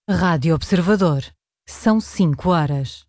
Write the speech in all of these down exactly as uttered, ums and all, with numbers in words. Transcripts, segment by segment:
Rádio Observador. São cinco horas.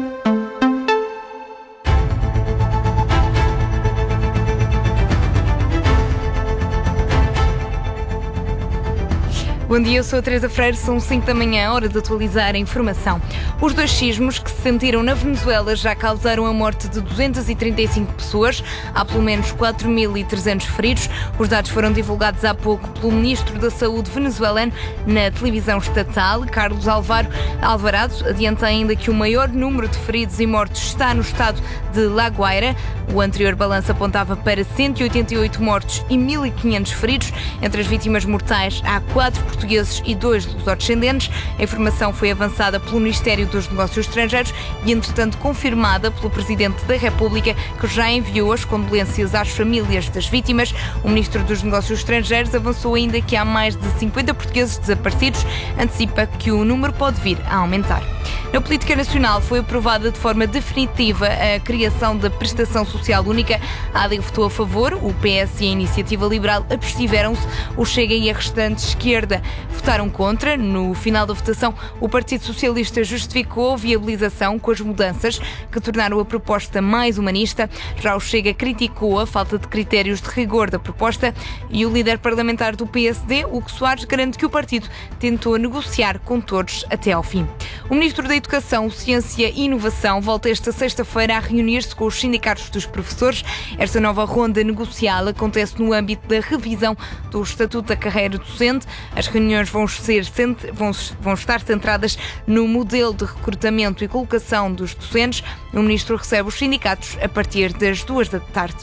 Bom dia, eu sou a Teresa Freire, são cinco da manhã, hora de atualizar a informação. Os dois sismos que se sentiram na Venezuela já causaram a morte de duzentas e trinta e cinco pessoas, há pelo menos quatro mil e trezentos feridos. Os dados foram divulgados há pouco pelo Ministro da Saúde venezuelano na televisão estatal, Carlos Alvaro Alvarado. Adianta ainda que o maior número de feridos e mortos está no estado de La Guaira. O anterior balanço apontava para cento e oitenta e oito mortos e mil e quinhentos feridos. Entre as vítimas mortais há quatro portugueses e dois lusodescendentes. A informação foi avançada pelo Ministério dos Negócios Estrangeiros e, entretanto, confirmada pelo Presidente da República, que já enviou as condolências às famílias das vítimas. O Ministro dos Negócios Estrangeiros avançou ainda que há mais de cinquenta portugueses desaparecidos. Antecipa que o número pode vir a aumentar. Na política nacional foi aprovada de forma definitiva a criação da Prestação Social Única. A AD votou a favor, o P S e a Iniciativa Liberal abstiveram-se, o Chega e a restante esquerda votaram contra. No final da votação, o Partido Socialista justificou a viabilização com as mudanças que tornaram a proposta mais humanista. Já o Chega criticou a falta de critérios de rigor da proposta e o líder parlamentar do P S D, Hugo Soares, garante que o partido tentou negociar com todos até ao fim. O Ministro da Educação, Ciência e Inovação volta esta sexta-feira a reunir-se com os sindicatos dos professores. Esta nova ronda negocial acontece no âmbito da revisão do Estatuto da Carreira Docente. As reuniões vão, ser, vão, vão estar centradas no modelo de recrutamento e colocação dos docentes. O Ministro recebe os sindicatos a partir das duas da tarde.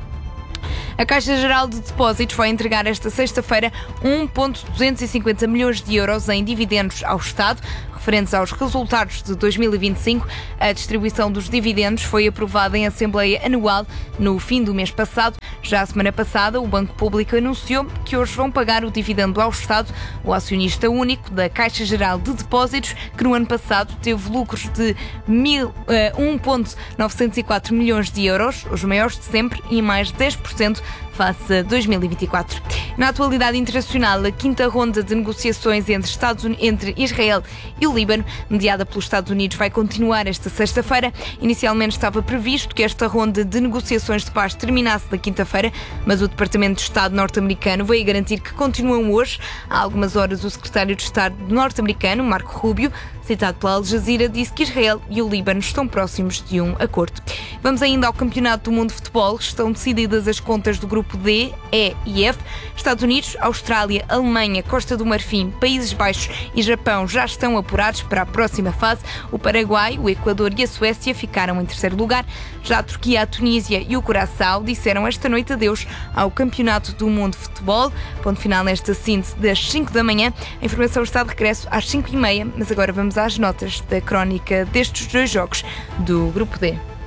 A Caixa Geral de Depósitos vai entregar esta sexta-feira um vírgula duzentos e cinquenta milhões de euros em dividendos ao Estado, referentes aos resultados de dois mil e vinte e cinco. A distribuição dos dividendos foi aprovada em Assembleia Anual no fim do mês passado. Já a semana passada, o Banco Público anunciou que hoje vão pagar o dividendo ao Estado, o acionista único da Caixa Geral de Depósitos, que no ano passado teve lucros de um vírgula novecentos e quatro milhões de euros, os maiores de sempre, e mais de dez por cento face a dois mil e vinte e quatro. Na atualidade internacional, a quinta ronda de negociações entre, Estados Unidos, entre Israel e o Líbano, mediada pelos Estados Unidos, vai continuar esta sexta-feira. Inicialmente estava previsto que esta ronda de negociações de paz terminasse na quinta-feira, mas o Departamento de Estado norte-americano veio garantir que continuam hoje. Há algumas horas, o secretário de Estado norte-americano, Marco Rubio, citado pela Al Jazeera, disse que Israel e o Líbano estão próximos de um acordo. Vamos ainda ao Campeonato do Mundo de Futebol. Estão decididas as contas do grupo D, E e F. Estados Unidos, Austrália, Alemanha, Costa do Marfim, Países Baixos e Japão já estão apurados para a próxima fase. O Paraguai, o Equador e a Suécia ficaram em terceiro lugar. Já a Turquia, a Tunísia e o Curaçao disseram esta noite adeus ao Campeonato do Mundo de Futebol. Ponto final nesta síntese das cinco da manhã. A informação está de regresso às cinco e meia, mas agora vamos às notas da crónica destes dois jogos do grupo D.